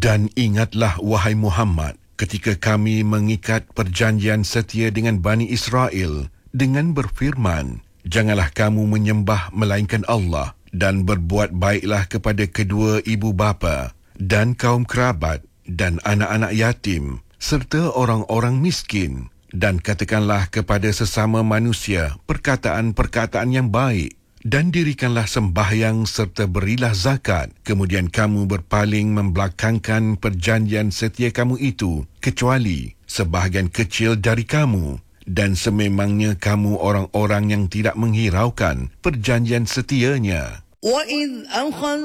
Dan ingatlah wahai Muhammad, ketika kami mengikat perjanjian setia dengan Bani Israel dengan berfirman, janganlah kamu menyembah melainkan Allah dan berbuat baiklah kepada kedua ibu bapa dan kaum kerabat dan anak-anak yatim serta orang-orang miskin, dan katakanlah kepada sesama manusia perkataan-perkataan yang baik, dan dirikanlah sembahyang serta berilah zakat. Kemudian kamu berpaling membelakangkan perjanjian setia kamu itu, kecuali sebahagian kecil dari kamu, dan sememangnya kamu orang-orang yang tidak menghiraukan perjanjian setianya. وَإِذْ أَخَذْنَا